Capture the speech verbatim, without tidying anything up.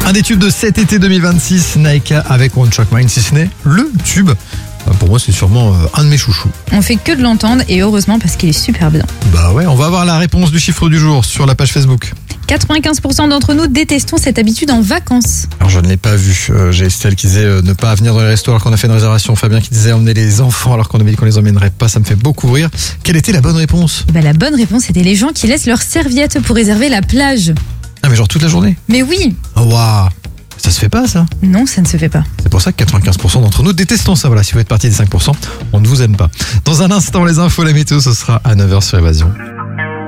Un des tubes de cet été deux mille vingt-six, Naika avec One Track Mind, si ce n'est le tube. Pour moi, c'est sûrement un de mes chouchous. On fait que de l'entendre et heureusement parce qu'il est super bien. Bah ouais, on va avoir la réponse du chiffre du jour sur la page Facebook. quatre-vingt-quinze pour cent d'entre nous détestons cette habitude en vacances. Alors je ne l'ai pas vu. Euh, j'ai Estelle qui disait euh, ne pas venir dans les restos alors qu'on a fait une réservation. Fabien qui disait emmener les enfants alors qu'on avait dit qu'on les emmènerait pas. Ça me fait beaucoup rire. Quelle était la bonne réponse ? Bah, la bonne réponse était les gens qui laissent leurs serviettes pour réserver la plage. Ah mais genre toute la journée ? Mais oui. Oh, waouh ! Ça se fait pas ça ? Non, ça ne se fait pas. C'est pour ça que quatre-vingt-quinze pour cent d'entre nous détestons ça. Voilà, si vous êtes partie des cinq pour cent, on ne vous aime pas. Dans un instant, les infos, la météo, ce sera à neuf heures sur Évasion.